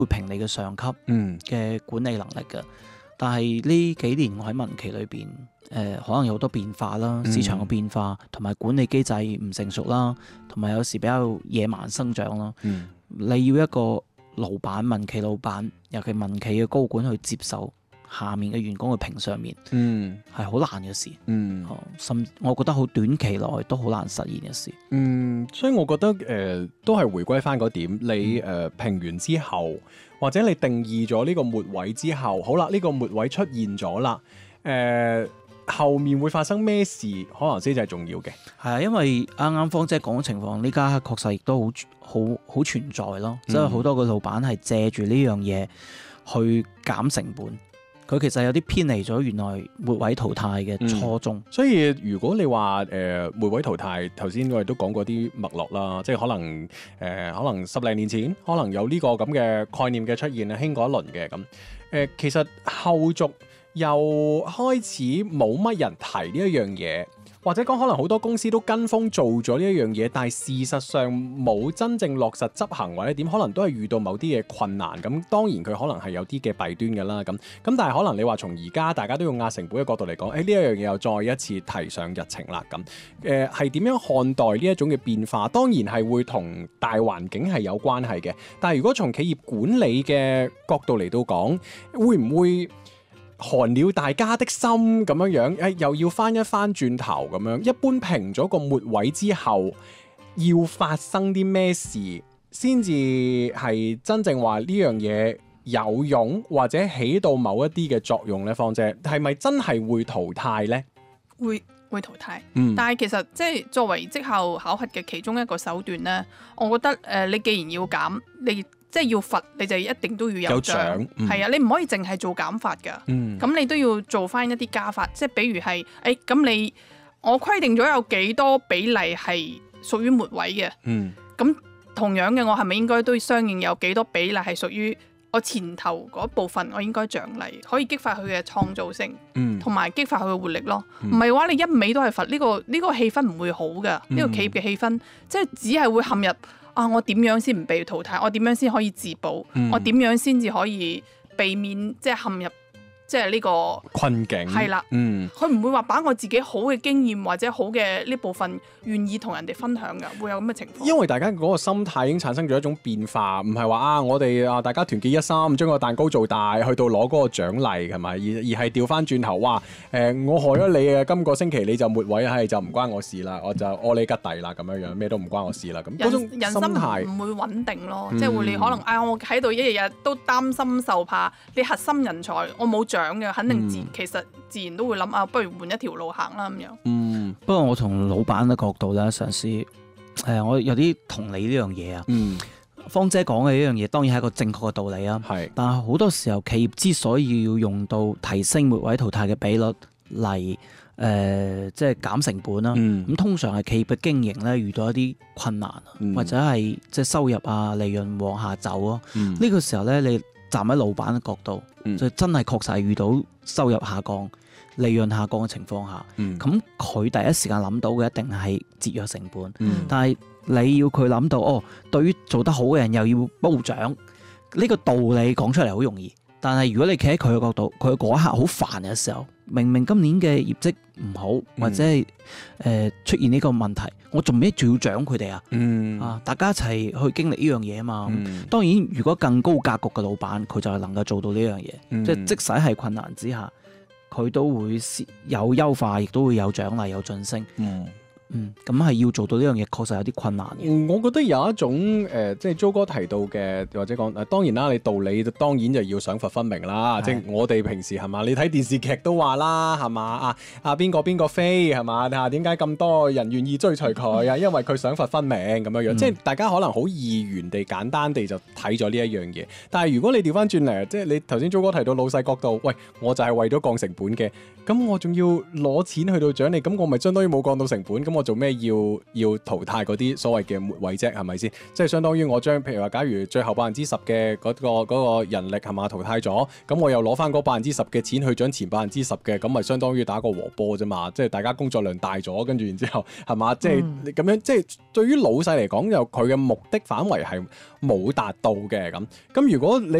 會評你嘅上級嘅管理能力嘅。但係呢幾年我喺民企裏邊，可能有好多變化啦，市場嘅變化同埋管理機制唔成熟啦，同埋有時比較野蠻生長啦。你要一個老闆，民企老闆，尤其民企嘅高管去接受下面嘅員工去評上面，係好難嘅事。甚至我覺得好短期內都好難實現嘅事。 所以我覺得都係回歸翻嗰點，你評完之後，或者你定義咗呢個末位之後，好啦，呢個末位出現咗啦，後面會發生咩事，可能先至係重要嘅。 係啊，因為啱啱芳姐講嘅情況，呢家確實亦都好存在咯。即係好多個老闆係借住呢樣嘢去減成本，佢其實有啲偏離咗原來末位淘汰嘅初衷。 所以如果你話末位淘汰，頭先我哋都講過啲脈絡啦，即係可能10零年前可能有呢個咁嘅概念嘅出現啊，興過一輪嘅咁。其實後續又開始冇乜人提呢一樣嘢，或者講可能好多公司都跟風做咗呢一樣嘢，但係事實上冇真正落實執行或者點，可能都係遇到某啲嘅困難。咁當然佢可能係有啲嘅弊端㗎啦。咁但係可能你話從而家大家都用壓成本嘅角度嚟講，呢一樣嘢又再一次提上日程啦。咁係點樣看待呢一種嘅變化？當然係會同大環境係有關係嘅。但係如果從企業管理嘅角度嚟到講，會唔會寒了大家的心咁樣，又要翻一翻轉頭咁樣。一般評咗個末位之後，要發生啲咩事，先至係真正話呢樣嘢有用，或者起到某一啲嘅作用呢？芳姐，係咪真係會淘汰呢？ 會淘汰，但係其實即係作為績效考核嘅其中一個手段呢，我覺得你既然要減，你即係要罰，你就一定都要有獎。係啊，你唔可以淨係做減法㗎。咁你都要做翻一啲加法，即係比如係咁我規定咗有幾多比例係屬於末位嘅。咁同樣嘅，我係咪應該都相應有幾多比例係屬於我前頭嗰部分？我應該獎勵，可以激發佢嘅創造性，同埋激發佢嘅活力咯。唔係話你一味都係罰，呢個氣氛唔會好㗎。呢個企業嘅氣氛即係只係會陷入我點樣先唔被淘汰？我點樣先可以自保？我點樣先至可以避免即係陷入即係呢個困境？係啦， 佢唔會話把我自己好嘅經驗或者好嘅呢部分願意同人哋分享㗎，會有咁嘅情況。 因為大家嗰個心態已經產生咗一種變化，唔係話我哋大家團結一心，將個蛋糕做大，去到攞嗰個獎勵係咪？而係調翻轉頭，哇！我害咗你啊，今個星期你就末位，就唔關我事啦，我就屙你吉弟啦，咁樣咩都唔關我事啦。咁嗰種心態唔會穩定咯，即係會你可能我喺度一日日都擔心受怕，你核心人才我冇獎嘅，肯定其實自然都會諗不如換一條路行啦咁樣。 不過我從老闆嘅角度咧，嘗試我有啲同理呢樣嘢啊。芳姐講嘅呢樣嘢當然係一個正確嘅道理啊。但係好多時候企業之所以要用到提升末位淘汰嘅比率嚟即係減成本啦，咁通常係企業嘅經營咧遇到一啲困難，或者係即係收入利潤往下走咯。呢個時候咧，你站喺老闆嘅角度，就真係確實係遇到收入下降、利潤下降嘅情況下，咁佢第一時間諗到嘅一定係節約成本。但係你要佢諗到對於做得好嘅人又要褒獎，呢個道理講出嚟好容易。但係如果你企喺佢嘅角度，佢嗰一刻好煩嘅時候，明明今年嘅業績唔好，或者係出現呢個問題，我做咩仲要獎佢哋啊？大家一齊去經歷呢樣嘢啊嘛。當然，如果更高格局嘅老闆，佢就係能夠做到呢樣嘢，即使係困難之下，佢都會有優化，亦都會有獎勵、有晉升。咁係要做到呢樣嘢，確實有啲困難嘅。 我覺得有一種即係租哥提到嘅，或者講當然啦，你道理當然就要賞罰分明啦。即係我哋平時係嘛，你睇電視劇都話啦，係嘛邊個飛係嘛？點解咁多人願意追隨佢啊？因為佢賞罰分明咁樣。即係大家可能好二元地、簡單地就睇咗呢一樣嘢。但係如果你調翻轉嚟，即係你頭先租哥提到老細角度，喂，我就係為咗降成本嘅，咁我仲要攞錢去到獎你，咁我咪相當於冇降到成本，咁我做咩要淘汰嗰啲所謂嘅末位啫？係咪先？即係相當於我將譬如話，假如最後10%嘅嗰個人力係嘛淘汰咗，咁我又攞翻嗰10%嘅錢去獎前10%嘅，咁咪相當於打個和波啫嘛。即係大家工作量大咗，跟住然之後係嘛，即係你咁樣，即係對於老細嚟講，又佢嘅目的範圍係冇達到嘅咁。咁如果你